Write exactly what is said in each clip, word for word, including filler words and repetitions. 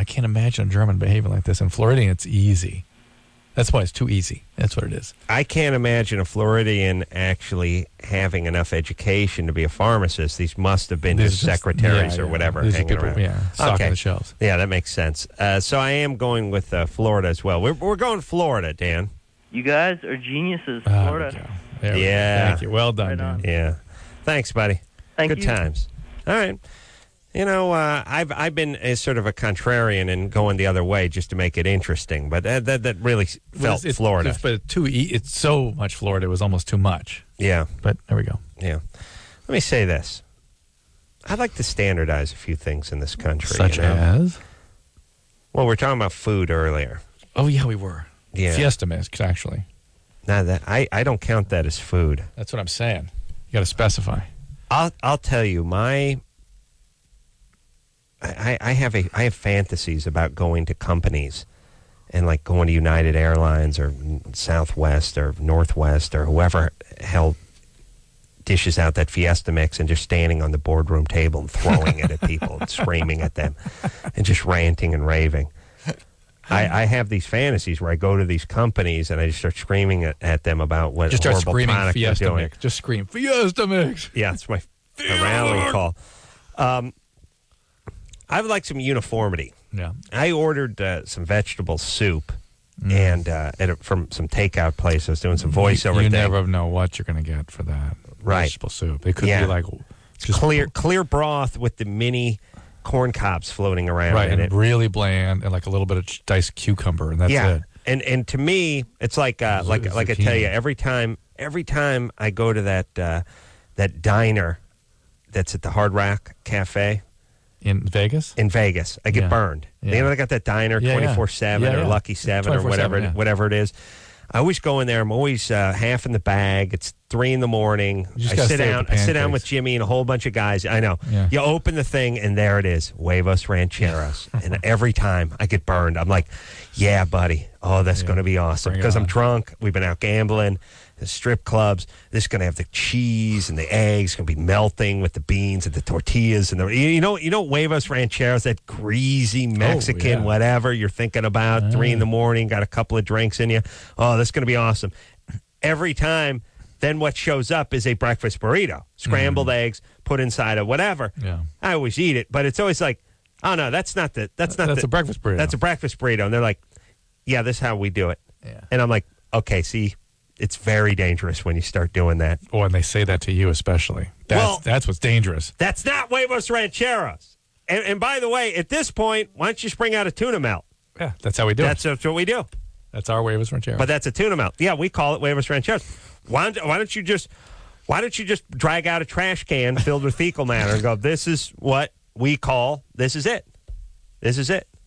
can't imagine a German behaving like this. In Floridian, it's easy. That's why it's too easy. That's what it is. I can't imagine a Floridian actually having enough education to be a pharmacist. These must have been his secretaries yeah, or yeah. whatever. These are hanging people, around. yeah, stocking Okay. the shelves. Yeah, that makes sense. Uh, so I am going with uh, Florida as well. We're, we're going Florida, Dan. You guys are geniuses, Ah, Florida. there we go. There we go. Yeah. Thank you. Well done, Right Dan. on. Yeah. Thanks, buddy. Thank Good you. times. All right. You know, uh, I've I've been a sort of a contrarian and going the other way just to make it interesting, but that that, that really Well, felt it's, it's, Florida. It's, but too e- it's so much Florida. It was almost too much. Yeah, But there we go. yeah. Let me say this. I'd like to standardize a few things in this country. Such you know? as? Well, we we're talking about food earlier. Oh, yeah, we were. Yeah. Fiesta mix, actually. Now that I, I don't count that as food. That's what I'm saying. You got to specify. I'll I'll tell you my. I, I have a I have fantasies about going to companies, and like going to United Airlines or Southwest or Northwest or whoever hell dishes out that Fiesta mix and just standing on the boardroom table and throwing it at people and screaming at them and just ranting and raving. I, I have these fantasies where I go to these companies and I just start screaming at, at them about what Just start horrible screaming product they're Fiesta doing. mix. Just scream Fiesta mix. Yeah, it's my, my rallying call. Um, I would like some uniformity. Yeah. I ordered uh, some vegetable soup Mm. and uh, at a, from some takeout place. I was doing some voiceover You, you thing. never know what you're going to get for that Right. vegetable soup. It could Yeah. be like just clear clear broth with the mini corn cobs floating around right, in and it. really bland, and like a little bit of ch- diced cucumber, and that's yeah, it. and and to me, it's like uh, Z- like like I tell zucchini. you, every time every time I go to that uh, that diner that's at the Hard Rock Cafe In Vegas? in Vegas, I get Yeah. burned. Yeah. You know, they got that diner Yeah, yeah. twenty-four seven Yeah, or yeah. Lucky seven or whatever, twenty-four seven, yeah. whatever it is. I always go in there. I'm always uh, half in the bag. It's three in the morning. You just I gotta sit stay with down. the I sit down pancakes. with Jimmy and a whole bunch of guys. I know. Yeah. You open the thing and there it is, Huevos Rancheros. And every time I get burned, I'm like, "Yeah, buddy. Oh, that's Yeah. going to be awesome." Bring it Because I'm on. drunk. We've been out gambling, the strip clubs. This is going to have the cheese and the eggs. Going to be melting with the beans and the tortillas and the you you know you know Huevos Rancheros, that greasy Mexican yeah. whatever you're thinking about. Three in the morning, got a couple of drinks in you. Oh, that's going to be awesome. Every time, then what shows up is a breakfast burrito, scrambled eggs put inside of whatever. Yeah. I always eat it, but it's always like, oh no, that's not the that's not That's the, a breakfast burrito. That's a breakfast burrito, and they're like, yeah, this is how we do it. Yeah. And I'm like, okay, see, it's very dangerous when you start doing that. Oh, and they say that to you especially. That's, Well- that's what's dangerous. That's not Huevos Rancheros. And, and by the way, at this point, why don't you just bring out a tuna melt? Yeah, that's how we do That's, it. that's what we do. That's our Huevos Rancheros. But that's a tuna melt. Yeah, we call it Huevos Rancheros. Why don't, why don't you just why don't you just drag out a trash can filled with fecal matter and go, this is what we call, this is it. This is it.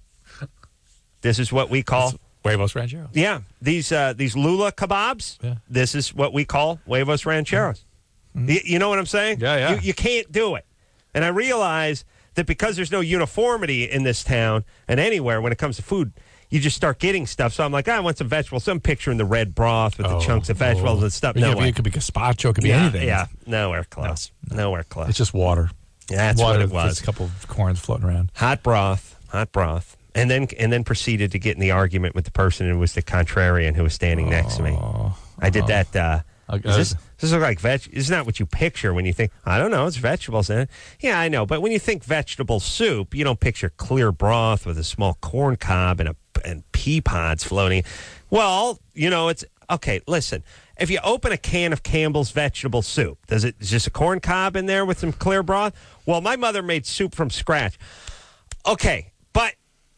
This is what we call, Huevos Rancheros. yeah, these uh, these Lula kebabs, Yeah. this is what we call Huevos Rancheros. You, you know what I'm saying? Yeah, yeah. You, you can't do it. And I realize that because there's no uniformity in this town and anywhere when it comes to food, you just start getting stuff. So I'm like, I want some vegetables. So I'm picturing the red broth with the Oh, chunks of vegetables oh. and stuff. It No could, be, way. it could be gazpacho. It could be yeah, anything. Yeah, nowhere close. Nowhere close. It's just water. That's water what it with was. a couple of corns floating around. Hot broth, hot broth. And then and then proceeded to get in the argument with the person who was the contrarian who was standing next to me. Oh, I did oh. that. Uh, Okay. Does this, does this look like veg? It's not what you picture when you think, I don't know, it's vegetables in it. Yeah, I know. But when you think vegetable soup, you don't picture clear broth with a small corn cob and, a, and pea pods floating. Well, you know, it's, okay, listen. If you open a can of Campbell's vegetable soup, does it, is just a corn cob in there with some clear broth? Well, my mother made soup from scratch. Okay, but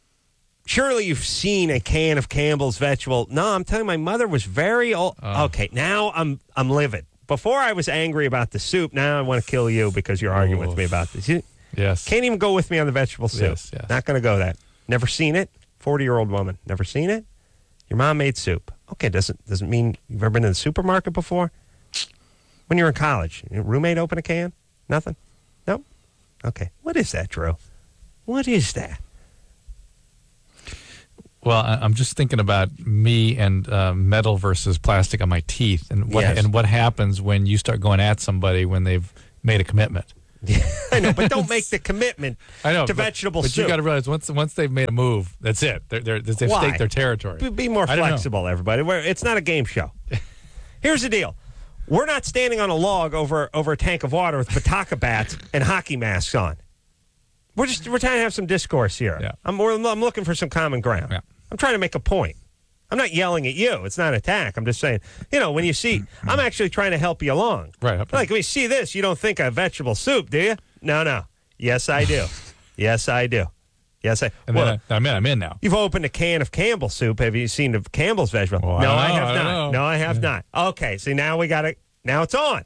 surely you've seen a can of Campbell's vegetable. No, I'm telling you, my mother was very old. Oh. Okay, now I'm I'm livid. Before I was angry about the soup. Now I want to kill you because you're arguing with me about this. You Yes. can't even go with me on the vegetable soup. Yes, yes. Not going to go that. Never seen it. forty-year-old woman. Never seen it. Your mom made soup. Okay, doesn't doesn't mean you've ever been in the supermarket before? When you were in college, your roommate open a can? Nothing? Nope. Okay. What is that, Drew? What is that? Well, I- I'm just thinking about me and uh, metal versus plastic on my teeth, and what Yes. and what happens when you start going at somebody when they've made a commitment. I know, but don't make the commitment I know to but, vegetable but soup. you got to realize once once they've made a move, that's it. They're, they're, they've Why? staked their territory. Be, be more I don't know. flexible, everybody. We're- It's not a game show. Here's the deal. We're not standing on a log over over a tank of water with pataka bats and hockey masks on. We're just we're trying to have some discourse here. Yeah. I'm we're, I'm looking for some common ground. Yeah. I'm trying to make a point. I'm not yelling at you. It's not an attack. I'm just saying, you know, when you see, I'm actually trying to help you along. Right. Like, when you see this, you don't think of vegetable soup, do you? No, no. Yes, I do. Yes, I do. Yes, I. And well, then I, I'm in. I'm in now. You've opened a can of Campbell's soup. Have you seen the Campbell's vegetable? Well, I no, don't I know. have I don't not. know. No, I have Yeah. not. Okay, see, now we got it. Now it's on.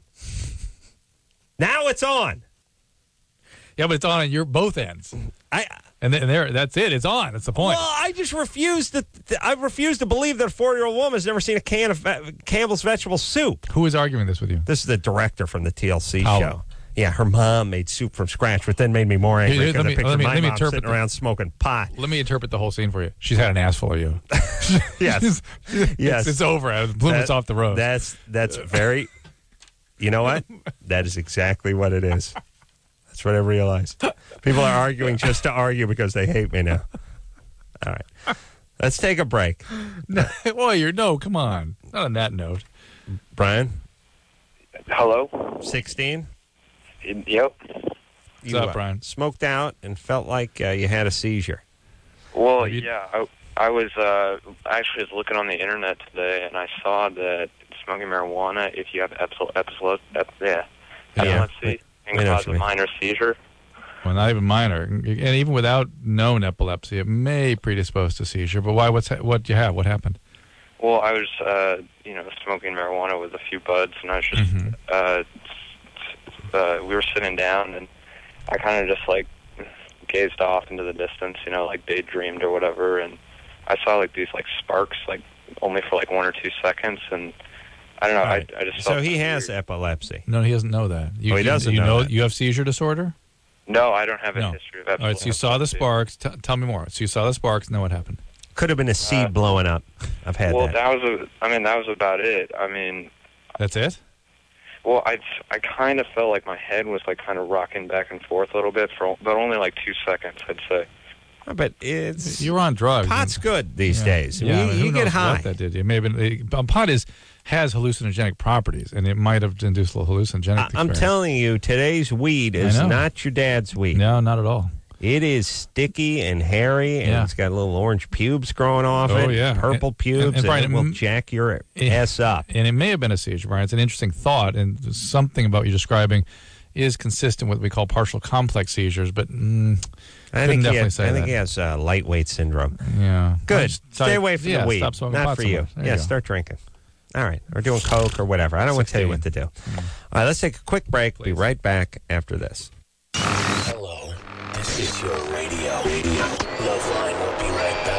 Now it's on. Yeah, but it's on at your both ends. I. And, th- and there, that's it. It's on. That's the point. Well, I just refuse to. I refuse to believe that a four-year-old woman has never seen a can of ve- Campbell's vegetable soup. Who is arguing this with you? This is the director from the T L C Paolo. show. Yeah, her mom made soup from scratch, but then made me more angry Here, because let I me- pictured let me- my let me mom interpret sitting the- around smoking pot. Let me interpret the whole scene for you. She's had an ass full of you. Yes. It's, Yes. it's over. Bloom's That- off the road. That's that's very. You know what? That is exactly what it is. That's what I realized. People are arguing just to argue because they hate me now. All right, let's take a break. No, well, you're no. Come on. Not on that note. Brian, Hello? sixteen. Yep. What's up, Brian? Smoked out and felt like uh, you had a seizure. Well, Have you- yeah, I, I was uh, actually was looking on the internet today, and I saw that smoking marijuana, if you have epsil, epsil, ep, yeah, Yeah. epilepsy, I can know cause what you a mean. minor seizure. Well, not even minor, and even without known epilepsy, it may predispose to seizure. But why? What's ha- what do you have? What happened? Well, I was, uh, you know, smoking marijuana with a few buds, and I was just, Mhm. uh, uh, we were sitting down, and I kind of just, like, gazed off into the distance, you know, like daydreamed or whatever, and I saw, like, these, like, sparks, like, only for, like, one or two seconds, and I don't know, Right. I, I just So felt he weird. has epilepsy. No, he doesn't know that. You, Oh, he you- doesn't you know that. You have seizure disorder. No, I don't have a No. history of All right. So you saw the epilepsy. sparks. T- tell me more. So you saw the sparks. And then what happened? Could have been a seed Uh, blowing up. I've had Well, that. that was, a, I mean, that was about it. I mean, That's it. well, I, I kind of felt like my head was, like, kind of rocking back and forth a little bit, for but only, like, two seconds, I'd say. But it's You're on drugs. pot's good these Yeah. days. Yeah, I you mean, who you get knows high. What that did? It may have been. It, um, pot is has hallucinogenic properties, and it might have induced a little hallucinogenic. I, I'm experience. telling you, today's weed is I know. not your dad's weed. No, not at all. It is sticky and hairy, and Yeah. it's got little orange pubes growing off Oh, it, yeah. purple And- pubes, and- and, and Brian, it will mm, jack your eh, ass up. And it may have been a seizure, Brian. It's an interesting thought, and something about you describing is consistent with what we call partial complex seizures. But mm, I couldn't think, he, definitely has, say I think that. he has uh, lightweight syndrome. yeah, Good. Just Stay start- away from yeah, the weed. Stop smoking Not pot for so you. much. There Yeah, you go. start drinking. All right. Or doing Coke or whatever. I don't want to tell you what to do. Mm. All right, let's take a quick break. Be Please. right back after this. Hello, this is your radio. Radio. Loveline will be right back.